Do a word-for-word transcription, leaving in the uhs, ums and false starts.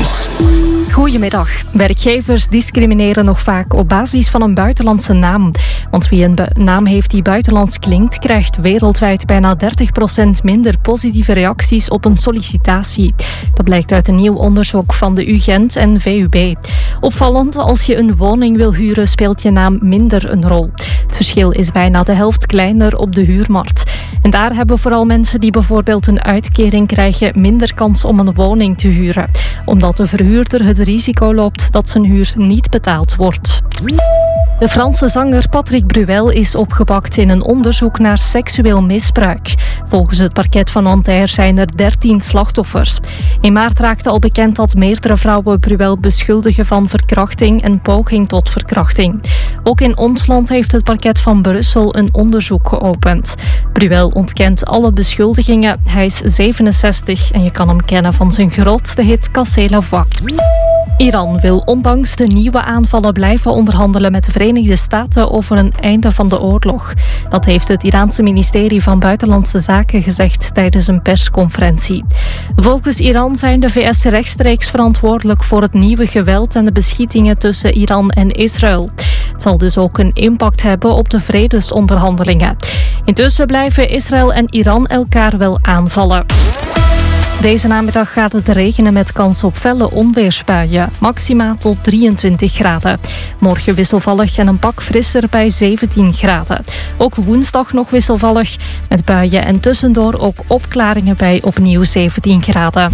Nieuws. Goedemiddag. Werkgevers discrimineren nog vaak op basis van een buitenlandse naam. Want wie een bu- naam heeft die buitenlands klinkt, krijgt wereldwijd bijna dertig procent minder positieve reacties op een sollicitatie. Dat blijkt uit een nieuw onderzoek van de U Gent en V U B. Opvallend, als je een woning wil huren, speelt je naam minder een rol. Het verschil is bijna de helft kleiner op de huurmarkt. En daar hebben vooral mensen die bijvoorbeeld een uitkering krijgen minder kans om een woning te huren. Omdat de verhuurder het risico loopt dat zijn huur niet betaald wordt. De Franse zanger Patrick Bruel is opgepakt in een onderzoek naar seksueel misbruik. Volgens het parket van Nanterre zijn er dertien slachtoffers. In maart raakte al bekend dat meerdere vrouwen Bruel beschuldigen van verkrachting en poging tot verkrachting. Ook in ons land heeft het parket van Brussel een onderzoek geopend. Bruel ontkent alle beschuldigingen. Hij is zevenenzestig en je kan hem kennen van zijn grootste hit Cassez la Voix. Iran wil ondanks de nieuwe aanvallen blijven onderhandelen met de Verenigde Staten over een einde van de oorlog. Dat heeft het Iraanse ministerie van Buitenlandse Zaken gezegd tijdens een persconferentie. Volgens Iran zijn de V S rechtstreeks verantwoordelijk voor het nieuwe geweld en de beschietingen tussen Iran en Israël. Het zal dus ook een impact hebben op de vredesonderhandelingen. Intussen blijven Israël en Iran elkaar wel aanvallen. Deze namiddag gaat het regenen met kans op felle onweersbuien. Maxima tot drieëntwintig graden. Morgen wisselvallig en een pak frisser bij zeventien graden. Ook woensdag nog wisselvallig met buien en tussendoor ook opklaringen bij opnieuw zeventien graden.